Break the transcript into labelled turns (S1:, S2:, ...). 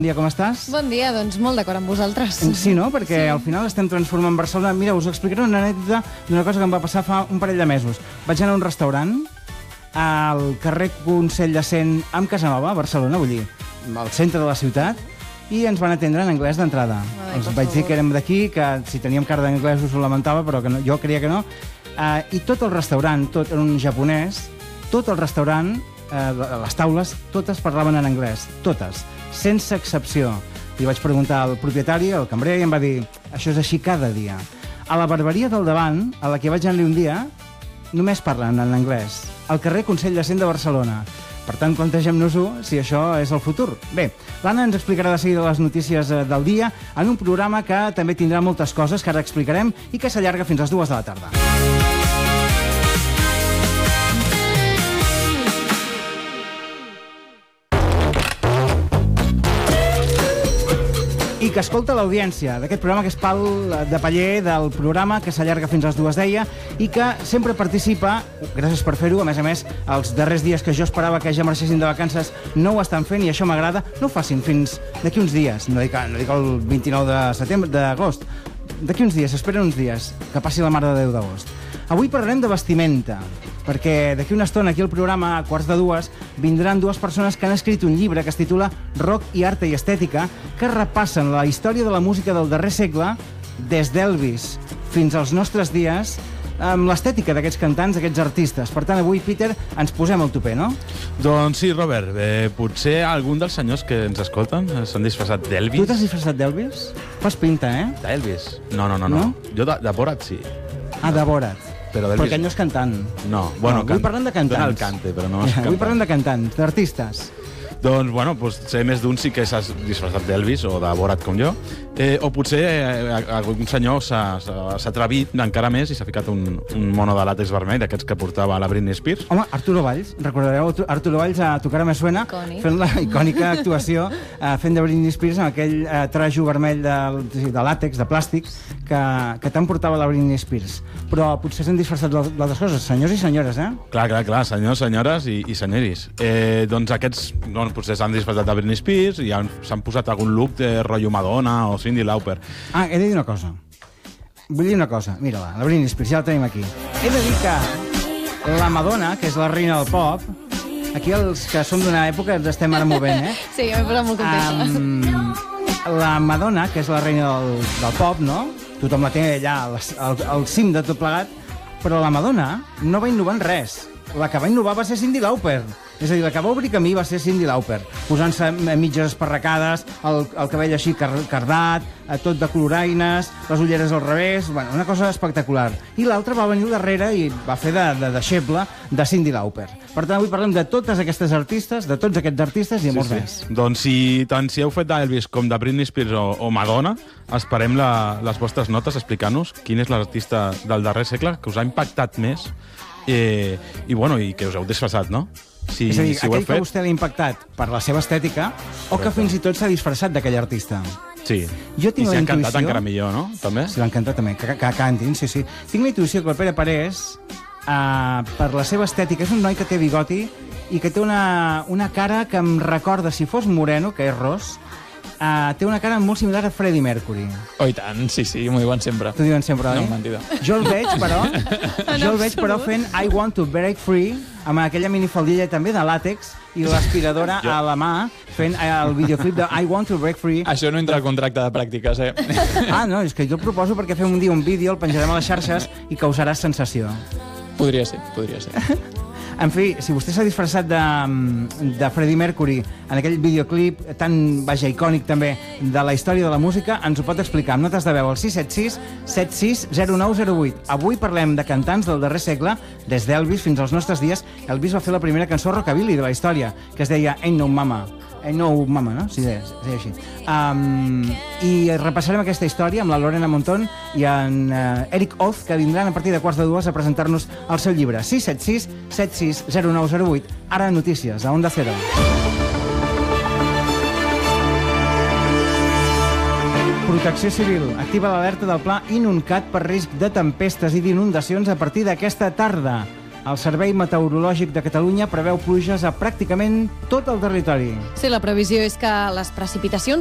S1: Bon dia, com estàs?
S2: Bon dia, doncs molt d'acord amb vosaltres.
S1: Sí, no? Perquè al final estem transformant Barcelona. Mira, us explicaré una anècdota d'una cosa que em va passar fa un parell de mesos. Vaig anar a un restaurant al carrer Consell de Cent amb Casanova, a Barcelona, vull dir, al centre de la ciutat, i ens van atendre en anglès d'entrada. Els vaig dir que érem d'aquí, que si teníem cara d'anglès us ho lamentava, però que no, jo creia que no. I tot el restaurant, tot en un japonès, tot el restaurant, les taules, totes parlaven en anglès, totes, sense excepció. Li vaig preguntar al propietari, al cambrer, i em va dir, això és així cada dia. A la barberia del davant, a la que vaig anar-hi un dia, només parlen en anglès, al carrer Consell de Cent de Barcelona. Per tant, plantegem-nos-ho si això és el futur. Bé, l'Anna ens explicarà de seguida les notícies del dia en un programa que també tindrà moltes coses que ara explicarem i que s'allarga fins a les 2 de la tarda. I que escolta l'audiència d'aquest programa, que és Pal de Paller, del programa que s'allarga fins a les 2, deia, i que sempre participa, gràcies per fer-ho, a més, els darrers dies que jo esperava que ja marxessin de vacances no ho estan fent i això m'agrada. No ho facin fins d'aquí uns dies, no dic el 29 d'agost, d'aquí uns dies, esperen uns dies, que passi la Mare de Déu d'agost. Avui parlarem de vestimenta, perquè d'aquí una estona, aquí al programa, a 1:45, vindran dues persones que han escrit un llibre que es titula Rock i arte i estètica, que repassen la història de la música del darrer segle, des d'Elvis fins als nostres dies, amb l'estètica d'aquests cantants, d'aquests artistes. Per tant, avui, Peter, ens posem al topé, no?
S3: Doncs sí, Robert, potser algun dels senyors que ens escolten s'han disfressat d'Elvis.
S1: Tu t'has disfressat d'Elvis? Fas pinta, eh?
S3: D'Elvis? No. Jo de Borat sí.
S1: Ah, de Borat.
S3: Però
S1: aquest no és cantant.
S3: No, bueno...
S1: Avui parlem de cantants.
S3: Dona el cante, però no és cantant.
S1: Avui parlem de cantants, d'artistes.
S3: Doncs, bueno, potser més d'un sí que s'ha disfressat d'Elvis o de Borat com jo, o potser algun senyor s'ha atrevit encara més i s'ha ficat un mono de làtex vermell, d'aquests que portava la Britney Spears.
S1: Home, Arturo Valls, recordareu Arturo Valls a Tu cara me suena, fent la icònica actuació fent de Britney Spears amb aquell trajo vermell de làtex, de plàstic, que tant portava la Britney Spears. Però potser s'han disfressat d'altres coses, senyors i senyores, eh?
S3: Clar, senyors, senyores i senyeris. Doncs aquests potser s'han disfressat de Britney Spears i s'han posat algun look de rotllo Madonna o Cyndi Lauper.
S1: He de dir una cosa. Vull dir una cosa. Mira-la, la Britney Spears, ja la tenim aquí. He de dir que la Madonna, que és la reina del pop, aquí els que som d'una època ens estem ara movent, eh?
S2: Sí, m'he posat molt contenta.
S1: La Madonna, que és la reina del pop, no? Tothom la té allà al cim de tot plegat, però la Madonna no va innovar en res. La que va innovar va ser Cyndi Lauper. És a dir, la que va obrir camí va ser Cyndi Lauper, posant-se mitges esparracades, el cabell així cardat, tot de coloraines, les ulleres al revés, bueno, una cosa espectacular. I l'altra va venir darrere i va fer de deixeble de Cyndi Lauper. Per tant, avui parlem de totes aquestes artistes, de tots aquests artistes i de molts més.
S3: Doncs tant si heu fet d'Elvis com de Britney Spears o Madonna, esperem les vostres notes explicant-nos quin és l'artista del darrer segle que us ha impactat més i que us heu disfressat, no?
S1: És a dir, aquell que a vostè l'ha impactat per la seva estètica o que fins i tot s'ha disfressat d'aquell artista.
S3: Sí.
S1: Jo tinc
S3: I
S1: la
S3: s'ha
S1: intuïció...
S3: cantat encara millor, no? També?
S1: Sí, l'han cantat també, que cantin, sí. Tinc la intuïció que el Pere Parés, per la seva estètica, és un noi que té bigoti i que té una cara que em recorda, si fos moreno, que és ros, té una cara molt similar a Freddie Mercury.
S4: Oh, i tant, sí, m'ho diuen sempre.
S1: T'ho diuen sempre, oi?
S4: No, mentida.
S1: Jo el veig, però, fent I Want to Break Free, amb aquella minifaldilla també de làtex i l'aspiradora a la mà, fent el videoclip de I Want to Break Free.
S4: Això no entra al contracte de pràctiques,
S1: No, és que jo el proposo perquè fem un dia un vídeo, el penjarem a les xarxes i causarà sensació.
S4: Podria ser.
S1: En fi, si vostè s'ha disfressat de Freddie Mercury en aquell videoclip tan, icònic també, de la història de la música, ens ho pot explicar amb notes de veu al 676 76 0908. Avui parlem de cantants del darrer segle, des d'Elvis fins als nostres dies. Elvis va fer la primera cançó rockabilly de la història, que es deia Ain't No Mama. Ain't No Mama, no? Sí, és així. I repassarem aquesta història amb la Lorena Montón i en Eric Oz, que vindran a partir de 1:45 a presentar-nos el seu llibre. 676 76 0908. Ara notícies, a Onda Cero. Protecció Civil activa l'alerta del pla Inuncat per risc de tempestes i d'inundacions a partir d'aquesta tarda. El Servei Meteorològic de Catalunya preveu pluges a pràcticament tot el territori.
S2: Sí, la previsió és que les precipitacions